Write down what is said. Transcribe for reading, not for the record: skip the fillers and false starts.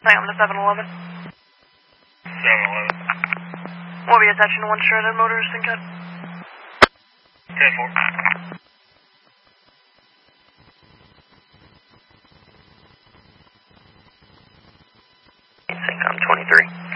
I'm to 7-Eleven. 7-Eleven. We'll be attaching to one stranded motorist in cut. 10-4. Syncom 23.